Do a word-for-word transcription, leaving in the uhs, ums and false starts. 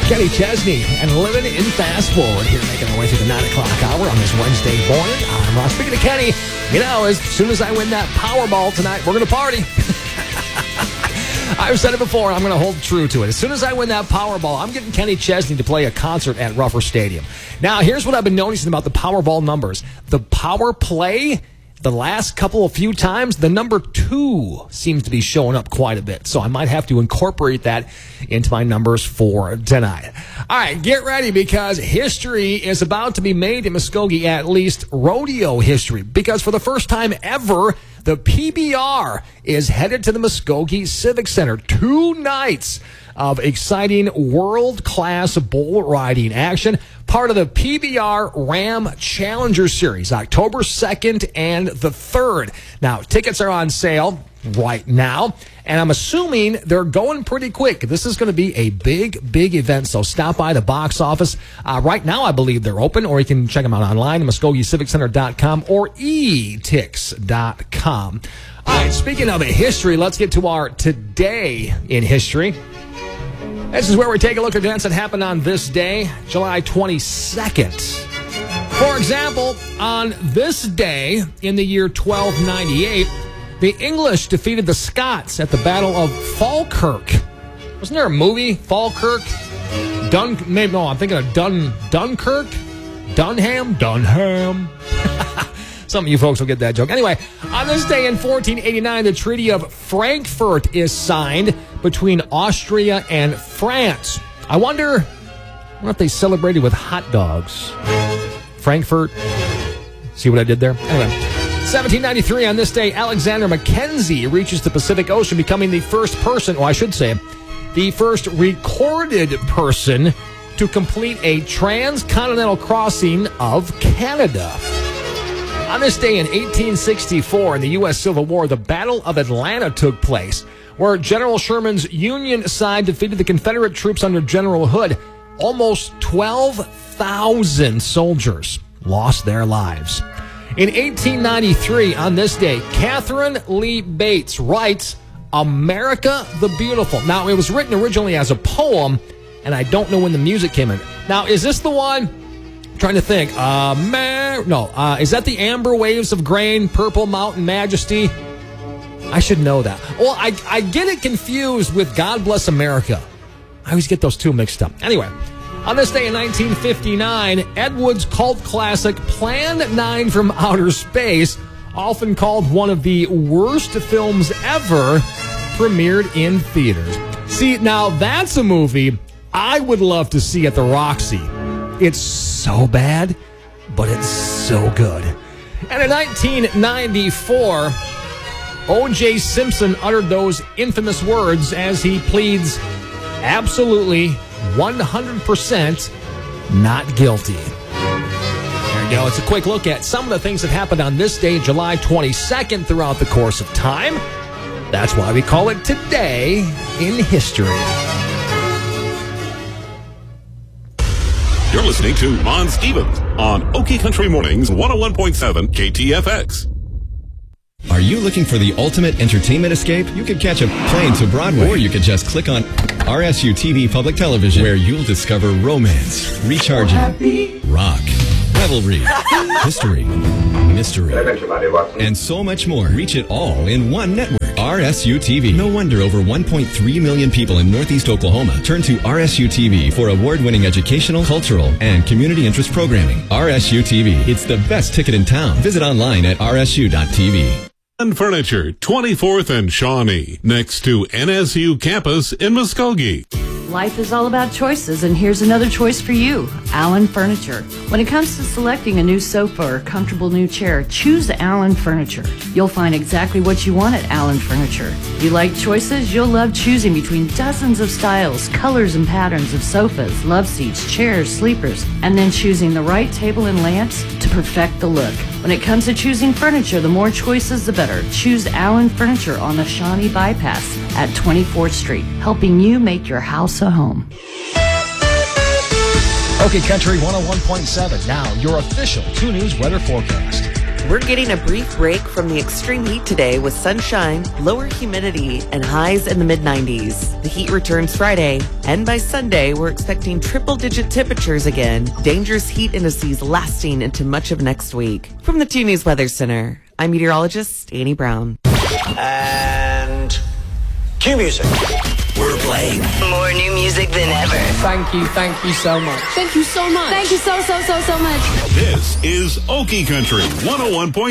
Kenny Chesney and Living in Fast Forward here, making our way through the nine o'clock hour on this Wednesday morning. I'm Ross. Speaking of Kenny, you know, as soon as I win that Powerball tonight, we're going to party. I've said it before, I'm going to hold true to it. As soon as I win that Powerball, I'm getting Kenny Chesney to play a concert at Rucker Stadium. Now, here's what I've been noticing about the Powerball numbers. The power play, the last couple of few times, the number two seems to be showing up quite a bit. So I might have to incorporate that into my numbers for tonight. All right, get ready because history is about to be made in Muskogee, at least rodeo history. Because for the first time ever, the P B R is headed to the Muskogee Civic Center. Two nights of exciting world-class bull riding action. Part of the P B R Ram Challenger Series, October second and the third. Now, tickets are on sale right now, and I'm assuming they're going pretty quick. This is going to be a big, big event, so stop by the box office. Uh, right now, I believe they're open, or you can check them out online, Muskogee Civic Center dot com or e tix dot com. All right, speaking of history, let's get to our Today in History. This is where we take a look at events that happened on this day, July twenty-second. For example, on this day in the year twelve ninety-eight, the English defeated the Scots at the Battle of Falkirk. Wasn't there a movie, Falkirk? Dun, maybe, no, I'm thinking of Dun, Dunkirk? Dunham? Dunham. Some of you folks will get that joke. Anyway, on this day in fourteen eighty-nine, the Treaty of Frankfurt is signed between Austria and France. I wonder, I wonder if they celebrated with hot dogs. Frankfurt. See what I did there? Anyway, seventeen ninety-three, on this day, Alexander Mackenzie reaches the Pacific Ocean, becoming the first person, or I should say, the first recorded person to complete a transcontinental crossing of Canada. On this day in eighteen sixty-four, in the U S Civil War, the Battle of Atlanta took place, where General Sherman's Union side defeated the Confederate troops under General Hood. Almost twelve thousand soldiers lost their lives. In eighteen ninety-three, on this day, Catherine Lee Bates writes America the Beautiful. Now, it was written originally as a poem, and I don't know when the music came in. Now, is this the one? I'm trying to think. Uh, Mer- no, uh, is that the Amber Waves of Grain, Purple Mountain Majesty? I should know that. Well, I, I get it confused with God Bless America. I always get those two mixed up. Anyway, on this day in nineteen fifty-nine, Ed Wood's cult classic Plan nine from Outer Space, often called one of the worst films ever, premiered in theaters. See, now that's a movie I would love to see at the Roxy. It's so bad, but it's so good. And in nineteen ninety-four, O J Simpson uttered those infamous words as he pleads absolutely one hundred percent not guilty. There you go. It's a quick look at some of the things that happened on this day, July twenty-second, throughout the course of time. That's why we call it Today in History. You're listening to Mon Stevens on Okie Country Mornings one oh one point seven K T F X. Are you looking for the ultimate entertainment escape? You could catch a plane to Broadway, or you could just click on R S U T V Public Television, where you'll discover romance, recharging, rock, revelry, history, mystery, and so much more. Reach it all in one network. R S U T V. No wonder over one point three million people in Northeast Oklahoma turn to R S U T V for award-winning educational, cultural, and community interest programming. R S U T V. It's the best ticket in town. Visit online at R S U dot T V. And Furniture, twenty-fourth and Shawnee, next to N S U campus in Muskogee. Life is all about choices, and here's another choice for you, Allen Furniture. When it comes to selecting a new sofa or comfortable new chair, choose Allen Furniture. You'll find exactly what you want at Allen Furniture. You like choices? You'll love choosing between dozens of styles, colors, and patterns of sofas, love seats, chairs, sleepers, and then choosing the right table and lamps to perfect the look. When it comes to choosing furniture, the more choices, the better. Choose Allen Furniture on the Shawnee Bypass at twenty-fourth Street, helping you make your house a home. Okay, Country one oh one point seven. Now, your official two News weather forecast. We're getting a brief break from the extreme heat today with sunshine, lower humidity, and highs in the mid nineties. The heat returns Friday, and by Sunday, we're expecting triple-digit temperatures again. Dangerous heat indices lasting into much of next week. From the two News Weather Center, I'm meteorologist Annie Brown. And cue music. We're playing more new music than ever. Thank you, thank you so much. Thank you so much. Thank you so, so, so, so much. This is Okie Country one oh one point